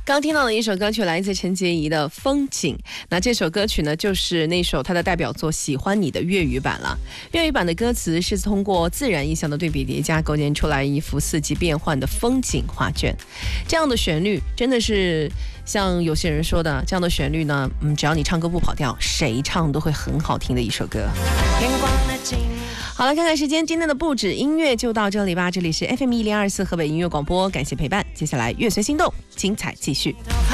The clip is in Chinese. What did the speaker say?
刚听到的一首歌曲来自陈洁仪的《风景》，那这首歌曲呢，就是那首她的代表作《喜欢你》的粤语版了。粤语版的歌词是通过自然意象的对比叠加，构建出来一幅四季变幻的风景画卷。这样的旋律真的是像有些人说的，这样的旋律呢，只要你唱歌不跑调，谁唱都会很好听的一首歌。好了，看看时间，今天的不止音乐就到这里吧。这里是 FM 1024河北音乐广播，感谢陪伴。接下来乐随心动，精彩继续。